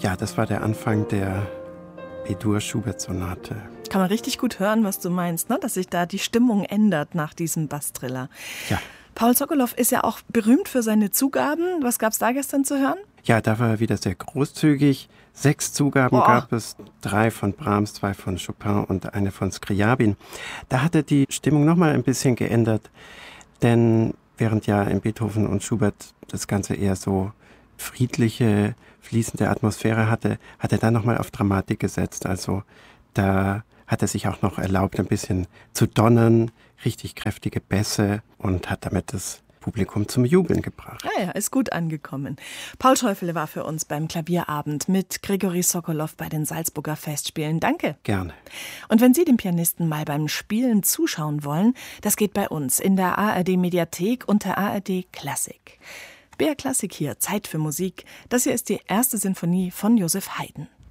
Ja, das war der Anfang der B-Dur-Schubert-Sonate. Kann man richtig gut hören, was du meinst, ne? Dass sich da die Stimmung ändert nach diesem Basstriller. Ja. Paul Sokolov ist ja auch berühmt für seine Zugaben. Was gab es da gestern zu hören? Ja, da war er wieder sehr großzügig. 6 Zugaben gab es, 3 von Brahms, 2 von Chopin und eine von Scriabin. Da hatte die Stimmung nochmal ein bisschen geändert, denn während ja in Beethoven und Schubert das Ganze eher so friedliche, fließende Atmosphäre hatte, hat er dann nochmal auf Dramatik gesetzt. Also da hat er sich auch noch erlaubt, ein bisschen zu donnern, richtig kräftige Bässe und hat damit das Publikum zum Jubeln gebracht. Ja, ist gut angekommen. Paul Teufele war für uns beim Klavierabend mit Grigori Sokolov bei den Salzburger Festspielen. Danke. Gerne. Und wenn Sie dem Pianisten mal beim Spielen zuschauen wollen, das geht bei uns in der ARD-Mediathek unter ARD Klassik. BR Klassik hier, Zeit für Musik. Das hier ist die erste Sinfonie von Joseph Haydn.